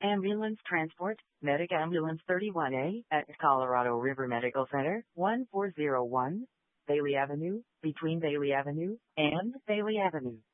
Ambulance transport, Medic Ambulance 31A at Colorado River Medical Center, 1401, Bailey Avenue, between Bailey Avenue and Bailey Avenue.